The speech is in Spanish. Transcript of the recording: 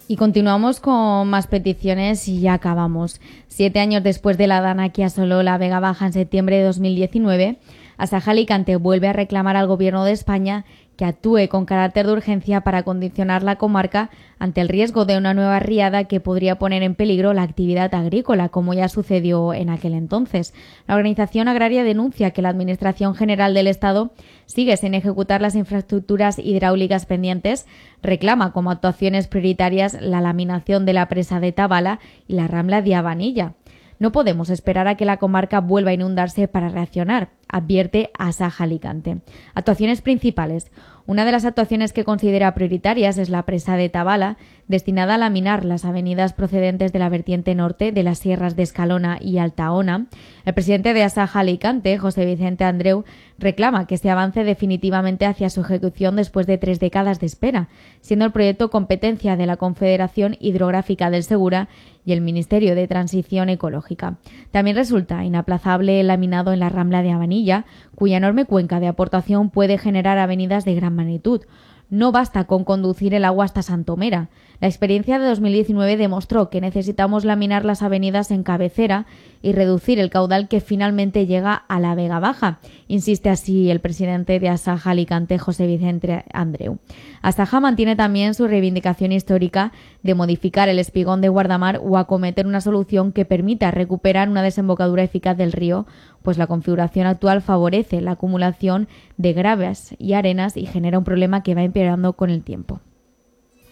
Y continuamos con más peticiones y ya acabamos. 7 años después de la dana que asoló la Vega Baja en septiembre de 2019, Asaja Alicante vuelve a reclamar al Gobierno de España que actúe con carácter de urgencia para condicionar la comarca ante el riesgo de una nueva riada que podría poner en peligro la actividad agrícola, como ya sucedió en aquel entonces. La organización agraria denuncia que la Administración General del Estado sigue sin ejecutar las infraestructuras hidráulicas pendientes, reclama como actuaciones prioritarias la laminación de la presa de Tabala y la rambla de Abanilla. No podemos esperar a que la comarca vuelva a inundarse para reaccionar, advierte Asaja Alicante. Actuaciones principales. Una de las actuaciones que considera prioritarias es la presa de Tabala, destinada a laminar las avenidas procedentes de la vertiente norte de las sierras de Escalona y Altaona. El presidente de Asaja Alicante, José Vicente Andreu, reclama que se avance definitivamente hacia su ejecución después de 3 décadas de espera, siendo el proyecto competencia de la Confederación Hidrográfica del Segura y el Ministerio de Transición Ecológica. También resulta inaplazable el laminado en la rambla de Abanilla, cuya enorme cuenca de aportación puede generar avenidas de gran magnitud. No basta con conducir el agua hasta Santomera. La experiencia de 2019 demostró que necesitamos laminar las avenidas en cabecera y reducir el caudal que finalmente llega a la Vega Baja, insiste así el presidente de Asaja Alicante, José Vicente Andreu. Asaja mantiene también su reivindicación histórica de modificar el espigón de Guardamar o acometer una solución que permita recuperar una desembocadura eficaz del río, pues la configuración actual favorece la acumulación de graves y arenas y genera un problema que va empeorando con el tiempo.